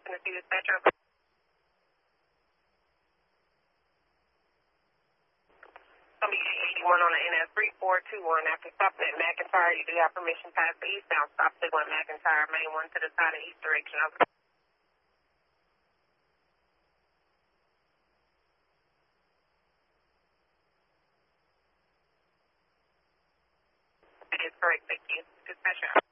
Tennessee Dispatcher. Gonna be 881 on the NS 3421. After stopping at McIntyre, you do have permission to pass the eastbound stop signal at McIntyre, main one to the side of east direction. That is correct, thank you. Dispatcher.